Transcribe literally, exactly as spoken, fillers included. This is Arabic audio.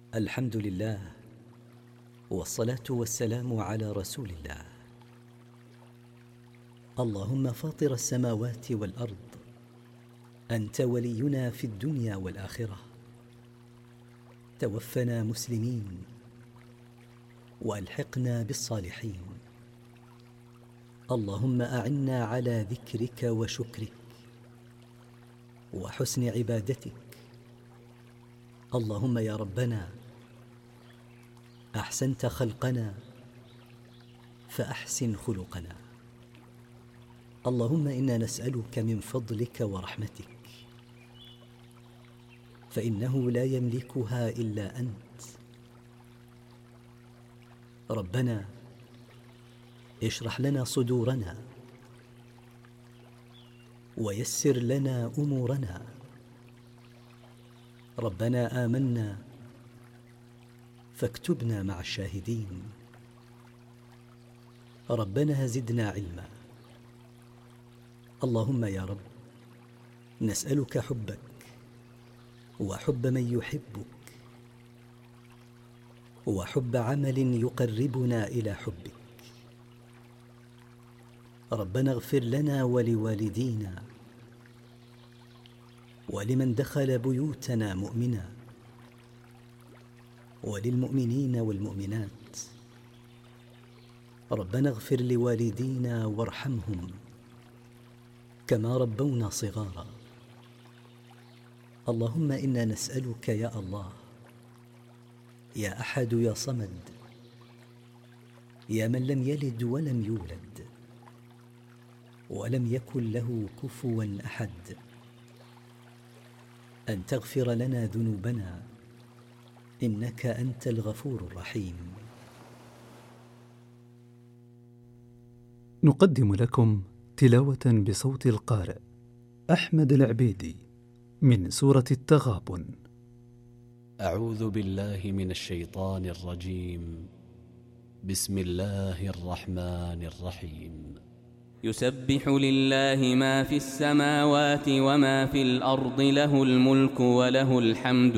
الحمد لله، والصلاة والسلام على رسول الله. اللهم فاطر السماوات والأرض، أنت ولينا في الدنيا والآخرة، توفنا مسلمين وألحقنا بالصالحين. اللهم أعنا على ذكرك وشكرك وحسن عبادتك. اللهم يا ربنا، أحسنت خلقنا فأحسن خلقنا. اللهم إنا نسألك من فضلك ورحمتك، فإنه لا يملكها إلا أنت. ربنا اشرح لنا صدورنا ويسر لنا أمورنا. ربنا آمنا فاكتبنا مع الشاهدين. ربنا زدنا علما. اللهم يا رب، نسألك حبك وحب من يحبك وحب عمل يقربنا إلى حبك. ربنا اغفر لنا ولوالدينا ولمن دخل بيوتنا مؤمنا وللمؤمنين والمؤمنات. ربنا اغفر لوالدينا وارحمهم كما ربونا صغارا. اللهم إنا نسألك يا الله، يا أحد يا صمد، يا من لم يلد ولم يولد ولم يكن له كفوا أحد، أن تغفر لنا ذنوبنا، إنك أنت الغفور الرحيم. نقدم لكم تلاوة بصوت القارئ أحمد العبيدي من سورة التغابن. أعوذ بالله من الشيطان الرجيم. بسم الله الرحمن الرحيم. يسبح لله ما في السماوات وما في الأرض، له الملك وله الحمد